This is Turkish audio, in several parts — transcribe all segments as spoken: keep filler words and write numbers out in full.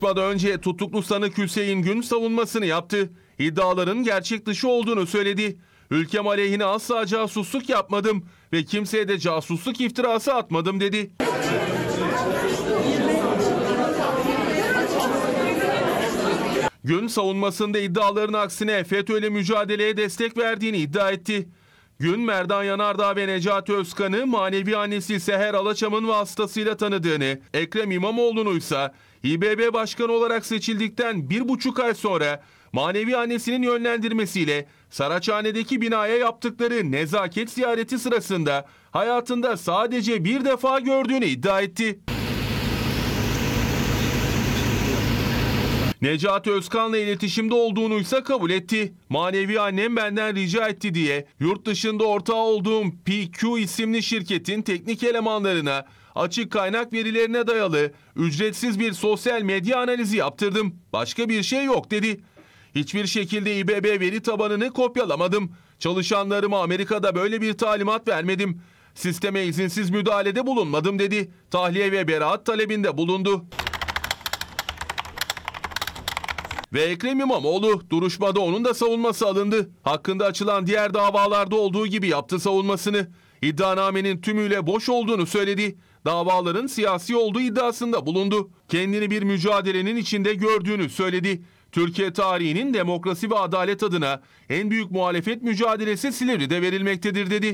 Önce tutuklu sanık Hüseyin Gün savunmasını yaptı. İddiaların gerçek dışı olduğunu söyledi. Ülkem aleyhine asla casusluk yapmadım ve kimseye de casusluk iftirası atmadım dedi. Gün savunmasında iddiaların aksine FETÖ'yle mücadeleye destek verdiğini iddia etti. Gün, Merdan Yanardağ ve Necati Özkan'ı manevi annesi Seher Alaçam'ın vasıtasıyla tanıdığını, Ekrem İmamoğlu'nu ise İ B B Başkanı olarak seçildikten bir buçuk ay sonra manevi annesinin yönlendirmesiyle Saraçhane'deki binaya yaptıkları nezaket ziyareti sırasında hayatında sadece bir defa gördüğünü iddia etti. Necati Özkan'la iletişimde olduğunu ise kabul etti. Manevi annem benden rica etti diye yurt dışında ortağı olduğum P Q isimli şirketin teknik elemanlarına açık kaynak verilerine dayalı ücretsiz bir sosyal medya analizi yaptırdım. Başka bir şey yok dedi. Hiçbir şekilde İ B B veri tabanını kopyalamadım. Çalışanlarıma Amerika'da böyle bir talimat vermedim. Sisteme izinsiz müdahalede bulunmadım dedi. Tahliye ve beraat talebinde bulundu. Ve Ekrem İmamoğlu, duruşmada onun da savunması alındı. Hakkında açılan diğer davalarda olduğu gibi yaptı savunmasını. İddianamenin tümüyle boş olduğunu söyledi. Davaların siyasi olduğu iddiasında bulundu. Kendini bir mücadelenin içinde gördüğünü söyledi. Türkiye tarihinin demokrasi ve adalet adına en büyük muhalefet mücadelesi Silivri'de verilmektedir dedi.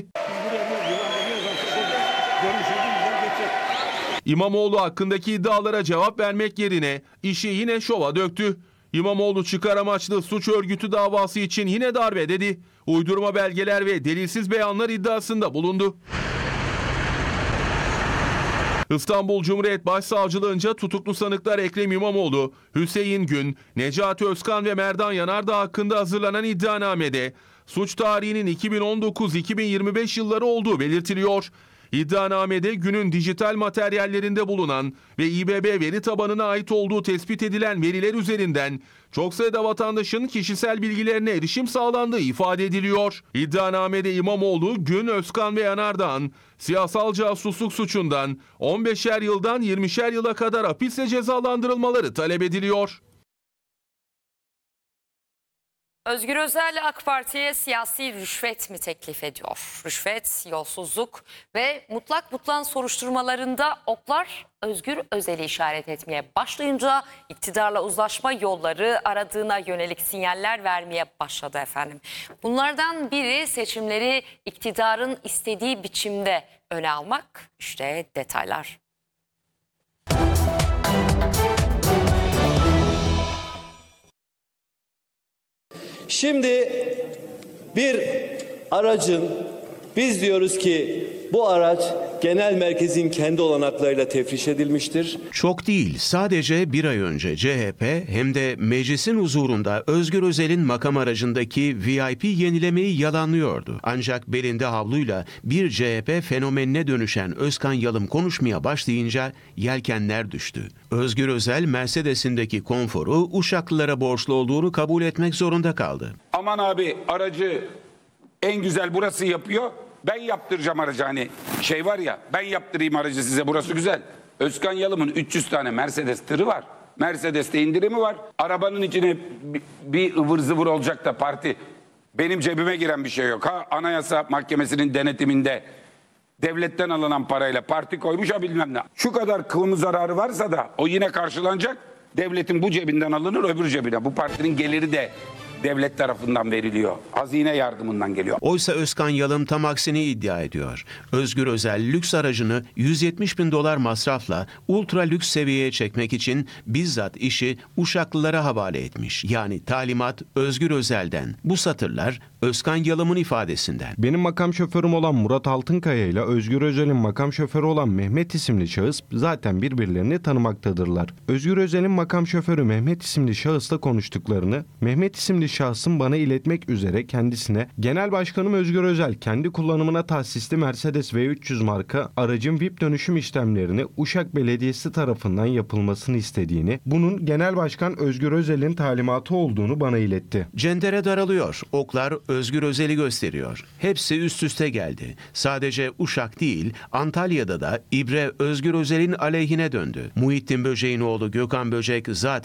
İmamoğlu hakkındaki iddialara cevap vermek yerine işi yine şova döktü. İmamoğlu çıkar amaçlı suç örgütü davası için yine darbe dedi. Uydurma belgeler ve delilsiz beyanlar iddiasında bulundu. İstanbul Cumhuriyet Başsavcılığınca tutuklu sanıklar Ekrem İmamoğlu, Hüseyin Gün, Necati Özkan ve Merdan Yanardağ hakkında hazırlanan iddianamede suç tarihinin iki bin on dokuz iki bin yirmi beş yılları olduğu belirtiliyor. İddianamede Gün'ün dijital materyallerinde bulunan ve İ B B veri tabanına ait olduğu tespit edilen veriler üzerinden çok sayıda vatandaşın kişisel bilgilerine erişim sağlandığı ifade ediliyor. İddianamede İmamoğlu, Gün, Özkan ve Yanardağ'ın siyasal casusluk suçundan on beşer yıldan yirmişer yıla kadar hapisle cezalandırılmaları talep ediliyor. Özgür Özel AK Parti'ye siyasi rüşvet mi teklif ediyor? Rüşvet, yolsuzluk ve mutlak mutlan soruşturmalarında oklar Özgür Özel'i işaret etmeye başlayınca iktidarla uzlaşma yolları aradığına yönelik sinyaller vermeye başladı efendim. Bunlardan biri seçimleri iktidarın istediği biçimde öne almak. İşte detaylar. Şimdi bir aracın, biz diyoruz ki bu araç genel merkezin kendi olanaklarıyla tefriş edilmiştir. Çok değil, sadece bir ay önce C H P hem de meclisin huzurunda Özgür Özel'in makam aracındaki V I P yenilemeyi yalanlıyordu. Ancak belinde havluyla bir C H P fenomenine dönüşen Özkan Yalım konuşmaya başlayınca yelkenler düştü. Özgür Özel Mercedes'indeki konforu Uşaklılara borçlu olduğunu kabul etmek zorunda kaldı. Aman abi, aracı en güzel burası yapıyor. Ben yaptıracağım aracı, hani şey var ya, ben yaptırayım aracı size, burası güzel. Özkan Yalım'ın üç yüz tane Mercedes tırı var. Mercedes'te indirimi var. Arabanın içine bir, bir ıvır zıvır olacak da parti. Benim cebime giren bir şey yok. Ha, Anayasa Mahkemesi'nin denetiminde devletten alınan parayla parti koymuş, ha bilmem ne. Şu kadar kılımı zararı varsa da o yine karşılanacak. Devletin bu cebinden alınır, öbür cebine. Bu partinin geliri de devlet tarafından veriliyor. Hazine yardımından geliyor. Oysa Özkan Yalım tam aksini iddia ediyor. Özgür Özel lüks aracını yüz yetmiş bin dolar masrafla ultra lüks seviyeye çekmek için bizzat işi Uşaklılara havale etmiş. Yani talimat Özgür Özel'den. Bu satırlar Özkan Yalım'ın ifadesinden. Benim makam şoförüm olan Murat Altınkaya ile Özgür Özel'in makam şoförü olan Mehmet isimli şahıs zaten birbirlerini tanımaktadırlar. Özgür Özel'in makam şoförü Mehmet isimli şahısla konuştuklarını Mehmet isimli şahsın bana iletmek üzere kendisine Genel Başkanım Özgür Özel kendi kullanımına tahsisli Mercedes V üç yüz marka aracın V I P dönüşüm işlemlerini Uşak Belediyesi tarafından yapılmasını istediğini, bunun Genel Başkan Özgür Özel'in talimatı olduğunu bana iletti. Cendere daralıyor. Oklar Özgür Özel'i gösteriyor. Hepsi üst üste geldi. Sadece Uşak değil, Antalya'da da ibre Özgür Özel'in aleyhine döndü. Muhittin Böcek'in oğlu Gökhan Böcek zaten